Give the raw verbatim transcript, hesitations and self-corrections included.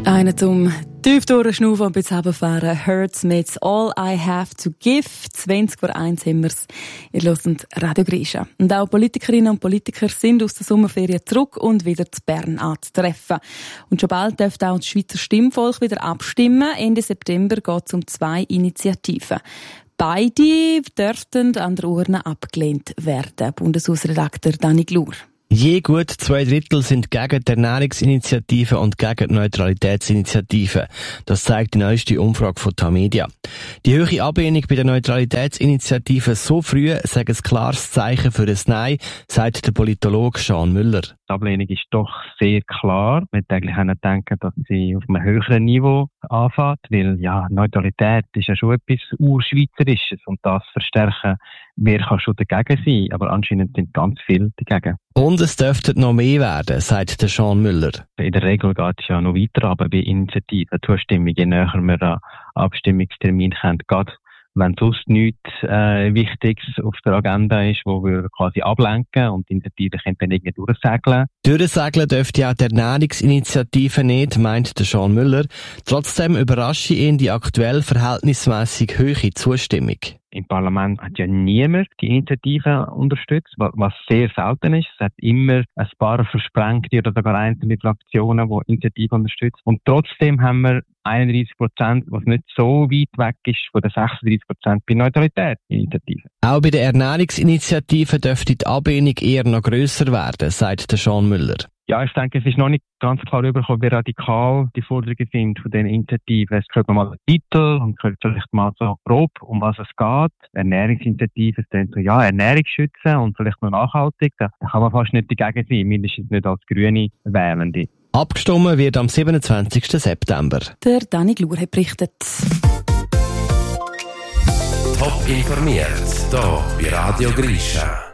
Einer zum tief durchschnaufen und ein bisschen runterfahren. Hurts mit All I Have to Give. zwanzig vor eins haben wir es. Ihr hört Radio Grisha. Und auch Politikerinnen und Politiker sind aus der Sommerferien zurück und wieder zu Bern anzutreffen. Und schon bald dürfte auch das Schweizer Stimmvolk wieder abstimmen. Ende September geht es um zwei Initiativen. Beide dürften an der Urne abgelehnt werden. Bundeshausredakteur Dani Glur. Je gut zwei Drittel sind gegen die Ernährungsinitiative und gegen die Neutralitätsinitiative. Das zeigt die neueste Umfrage von Tamedia. Die hohe Ablehnung bei der Neutralitätsinitiative so früh sei ein klares Zeichen für ein Nein, sagt der Politologe Sean Müller. Die Ablehnung ist doch sehr klar. Man hätte eigentlich denken, dass sie auf einem höheren Niveau anfängt, weil ja, Neutralität ist ja schon etwas Urschweizerisches und das verstärken, wer kann schon dagegen sein, aber anscheinend sind ganz viele dagegen. Und es dürfte noch mehr werden, sagt der Sean Müller. In der Regel geht es ja noch weiter, aber bei Initiativen, Zustimmung, je näher wir an Abstimmungstermin kommen, gerade wenn sonst nichts äh, Wichtiges auf der Agenda ist, wo wir quasi ablenken und die Initiative können dann irgendwie durchsegeln. Durchsegeln dürfte auch die Ernährungsinitiative nicht, meint der Sean Müller. Trotzdem überrasche ihn die aktuell verhältnismäßig hohe Zustimmung. Im Parlament hat ja niemand die Initiative unterstützt, was sehr selten ist. Es hat immer ein paar Versprengte oder sogar einzelne Fraktionen, die Initiative unterstützen. Und trotzdem haben wir einunddreißig Prozent, was nicht so weit weg ist von den sechsunddreißig Prozent bei Neutralitätsinitiative. Auch bei der Ernährungsinitiative dürfte die Ablehnung eher noch grösser werden, sagt der Sean Müller. Ja, ich denke, es ist noch nicht ganz klar rübergekommen, wie radikal die Forderungen sind von den Initiativen. Es hört man mal den Titel und hört vielleicht mal so grob, um was es geht. Ernährungsinitiative, es klingt so, ja, Ernährung schützen und vielleicht noch nachhaltig. Da kann man fast nicht dagegen sein, mindestens nicht als grüne Wählende. Abgestimmt wird am siebenundzwanzigsten September. Der Dani Glur hat berichtet. Top informiert, hier bei Radio Grisha.